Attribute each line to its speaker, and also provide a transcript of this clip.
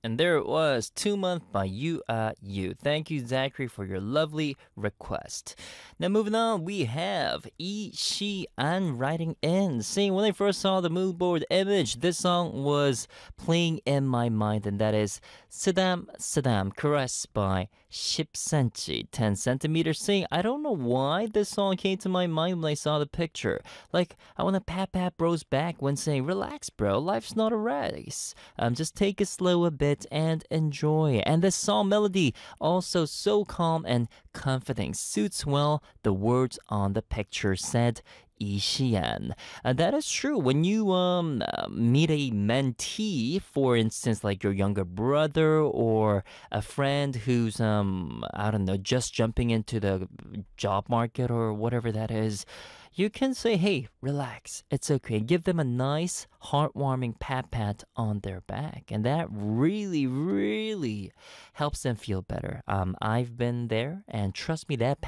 Speaker 1: And there it was, 2 Month by You. Thank you, Zachary, for your lovely request. Now, moving on, we have Yi-Shi-an writing in, saying, when I first saw the mood board image, this song was playing in my mind, and that is Saddam Saddam Caress by 10cm, 10 centimeters, saying, I don't know why this song came to my mind when I saw the picture. Like, I want to pat bro's back when saying, relax, bro, life's not a race. Just take it slow a bit and enjoy. And this song melody also so calm and comforting, suits well the words on the picture, said Ishian. That is true. When you meet a mentee, for instance, like your younger brother or a friend who's I don't know, just jumping into the job market or whatever that is, you can say, hey, relax, it's okay. Give them a nice, heartwarming pat on their back. And that really, really helps them feel better. I've been there, and trust me, that